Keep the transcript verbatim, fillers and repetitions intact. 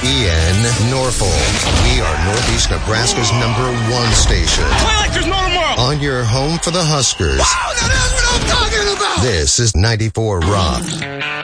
E N Norfolk. We are Northeast Nebraska's number one station. Play like there's no tomorrow. On your home for the Huskers. Wow, that is what I'm talking about. This is ninety-four Rock.